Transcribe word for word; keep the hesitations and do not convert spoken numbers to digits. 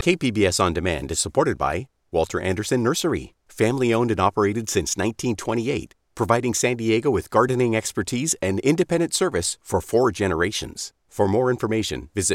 K P B S On Demand is supported by Walter Anderson Nursery, family-owned and operated since nineteen twenty-eight, providing San Diego with gardening expertise and independent service for four generations. For more information, visit